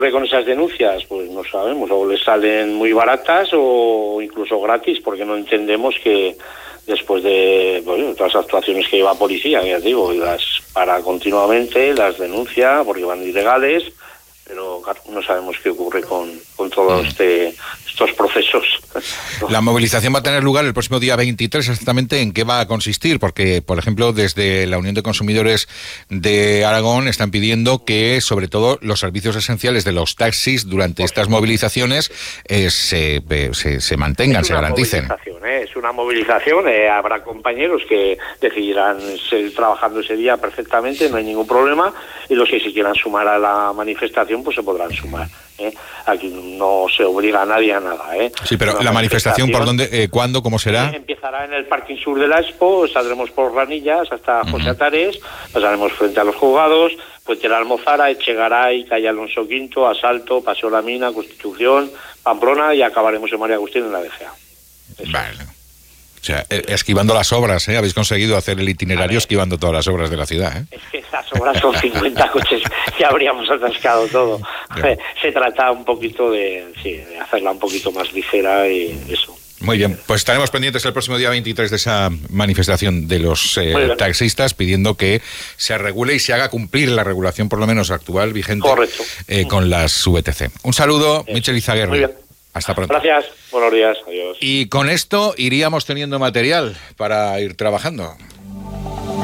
con esas denuncias? Pues no sabemos, o les salen muy baratas o incluso gratis, porque no entendemos que después de todas las actuaciones que lleva policía, ya digo, y las para continuamente, las denuncia porque van ilegales, pero no sabemos qué ocurre con todos estos procesos. La movilización va a tener lugar el próximo día 23. ¿Exactamente en qué va a consistir? Porque, por ejemplo, desde la Unión de Consumidores de Aragón están pidiendo que, sobre todo, los servicios esenciales de los taxis durante estas movilizaciones se mantengan, se garanticen. Es una movilización, habrá compañeros que decidirán seguir trabajando ese día perfectamente, no hay ningún problema, y los que se quieran sumar a la manifestación pues se podrán sumar. Aquí no se obliga a nadie a nada. Sí, pero la manifestación, ¿por dónde, cuándo, cómo será? Empezará en el parking sur de la Expo, saldremos por Ranillas hasta José Atares, pasaremos frente a los juzgados, Puente de la Almozara, Echegaray, calle Alonso V, Asalto, Paseo La Mina, Constitución, Pamplona, y acabaremos en María Agustín en la DGA. Vale. O sea, esquivando las obras, habéis conseguido hacer el itinerario esquivando todas las obras de la ciudad. Es que esas obras son 50 coches, ya habríamos atascado todo. Se trata un poquito de hacerla un poquito más ligera y eso. Muy bien, pues estaremos pendientes el próximo día 23 de esa manifestación de los taxistas pidiendo que se regule y se haga cumplir la regulación, por lo menos actual, vigente, con las VTC. Un saludo, Michel Izaguirre. Muy bien. Hasta pronto. Gracias, buenos días, adiós. Y con esto iríamos teniendo material para ir trabajando.